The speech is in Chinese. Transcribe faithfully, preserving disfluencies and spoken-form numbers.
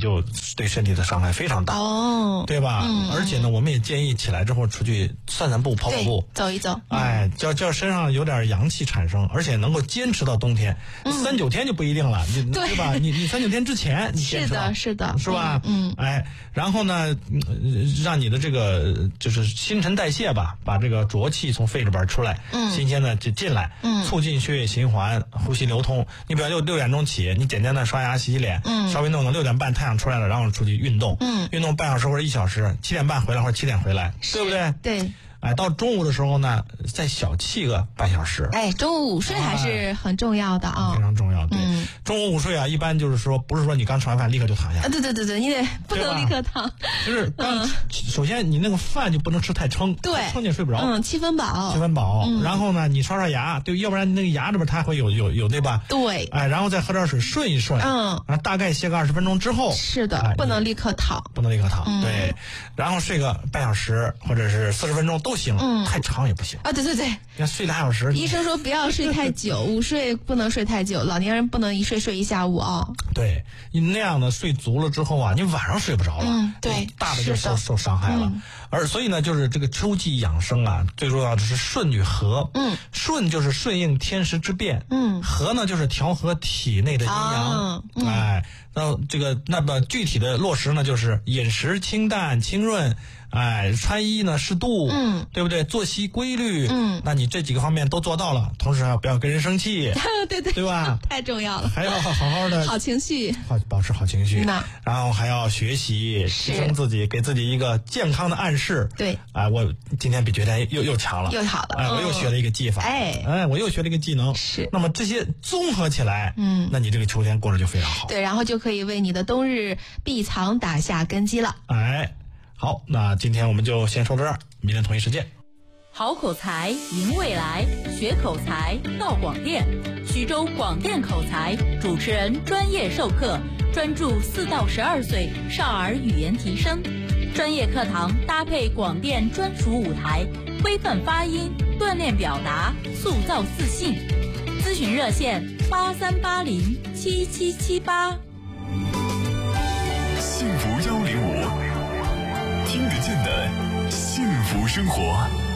就对身体的伤害非常大哦， 对吧？ 嗯、 而且呢，我们也建议起来之后出去散散步、跑跑步， 走一走， 哎，叫叫身上有点阳气产生，而且能够坚持到冬天，嗯、三九天就不一定了，你对吧？你你三九天之前你坚持到， 是的，是的， 是吧？ 嗯， 哎，然后呢，让你的这个就是新陈代谢吧，把这个浊气从肺里边出来，嗯，新鲜的就进来，嗯，促进血液循环、呼吸流通。你比如六六点钟起，你简单的刷牙、洗洗脸，嗯，稍微弄到六点半太阳出来了，然后出去运动，嗯，运动半小时或者一小时，七点半回来或者七点回来，对不对？ 对。 哎，到中午的时候呢，再小憩个半小时。 哎，中午午睡还是很重要的啊、 哎，非常重要。对， 嗯、 中午午睡啊，一般就是说，不是说你刚吃完饭立刻就躺下。 啊，对对对对，你得不能立刻躺。 就是刚、嗯，首先你那个饭就不能吃太撑， 对， 撑你也睡不着。 嗯，七分饱。 七分饱。 嗯、 然后呢，你刷刷牙，对，要不然那个牙里边它会有有有对吧？ 对。 哎，然后再喝点水顺一顺。 嗯。 然后大概歇个二十分钟之后。 是的， 哎、 不能立刻躺。 不能立刻躺。 嗯、 对。然后睡个半小时或者是四十分钟都行。 嗯。 太长也不行。 啊，对对对。 要睡俩小时。 医生说不要睡太久，午睡不能睡太久，老年人不能一睡睡一下午啊、哦。 对，你那样的睡足了之后啊，你晚上睡不着了， 嗯，对， 大的就受受伤害了。嗯、而所以呢，就是这个秋季养生啊，最重要的是顺与和。嗯，顺就是顺应天时之变，嗯，和呢就是调和体内的阴阳。啊嗯、哎，那这个那么具体的落实呢，就是饮食清淡清润。哎，穿衣呢适度，嗯，对不对？作息规律，嗯，那你这几个方面都做到了，同时还不要跟人生气， 对对， 对吧？ 太重要了， 还要好好的好情绪， 好保持好情绪， 那然后还要学习，提升自己，给自己一个健康的暗示。 对， 哎，我今天比昨天又又强了， 又好了， 哎，我又学了一个技法， 哎， 哎，我又学了一个技能， 是。 那么这些综合起来，嗯，那你这个秋天过得就非常好， 对，然后就可以为你的冬日避藏打下根基了， 哎。好，那今天我们就先说到这儿，明天同一时间。 好口才赢未来，学口才到广电。徐州广电口才主持人专业授课，专注四到十二岁少儿语言提升。专业课堂搭配广电专属舞台，规范发音，锻炼表达，塑造自信。咨询热线八三八零七七七八。 幸福幺零五。听得见的幸福生活。